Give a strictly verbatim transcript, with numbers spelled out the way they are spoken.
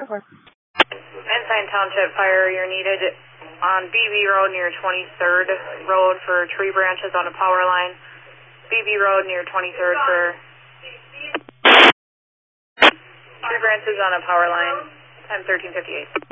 for? Ensign Township Fire, you're needed on B B Road near twenty-third Road for tree branches on a power line. B B Road near twenty-third for tree branches on a power line, time thirteen fifty-eight.